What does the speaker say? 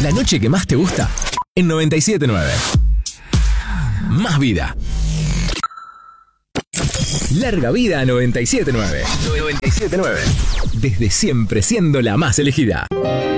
La noche que más te gusta en 97.9. Más vida. Larga vida a 97.9. 97.9. Desde siempre siendo la más elegida.